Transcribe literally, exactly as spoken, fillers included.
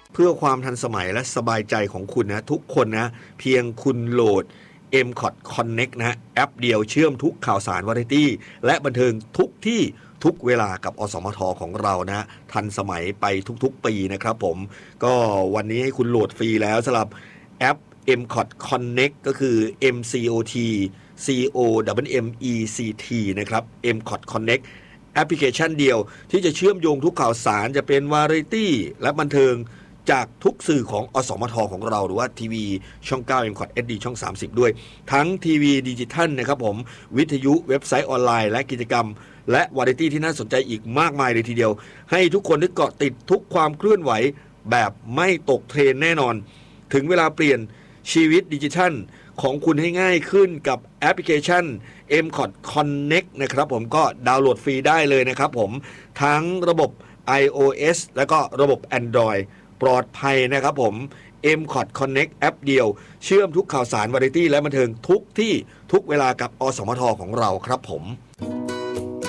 เพื่อความทันสมัยและสบายใจของคุณนะทุกคนนะเพียงคุณโหลด เอ็ม คอท Connect นะฮะแอปเดียวเชื่อมทุกข่าวสารวาไรตี้และบันเทิงทุกที่ทุกเวลากับอสมทของเรานะทันสมัยไปทุกๆปีนะครับผมก็วันนี้ให้คุณโหลดฟรีแล้วสำหรับแอป เอ็ม คอท Connect ก็คือ เอ็ม ซี โอ ที ซี โอ เอฟ เอ็ม อี ซี ที นะครับ เอ็ม คอท Connect แอปพลิเคชันเดียวที่จะเชื่อมโยงทุกข่าวสารจะเป็นวาไรตี้และบันเทิงจากทุกสื่อของอสมทของเราหรือว่าทีวีช่องเก้า เอ็ม คอท เอช ดี ช่องสามสิบด้วยทั้งทีวีดิจิทัลนะครับผมวิทยุเว็บไซต์ออนไลน์และกิจกรรมและวาไรตี้ที่น่าสนใจอีกมากมายเลยทีเดียวให้ทุกคนได้เกาะติดทุกความเคลื่อนไหวแบบไม่ตกเทรนแน่นอนถึงเวลาเปลี่ยนชีวิตดิจิทัลของคุณให้ง่ายขึ้นกับแอปพลิเคชัน เอ็ม คอท Connect นะครับผมก็ดาวน์โหลดฟรีได้เลยนะครับผมทั้งระบบ iOS แล้วก็ระบบ Android ปลอดภัยนะครับผม เอ็ม คอท Connect แอปเดียวเชื่อมทุกข่าวสารวาไรตี้และบันเทิงทุกที่ทุกเวลากับอสมทของเราครับผม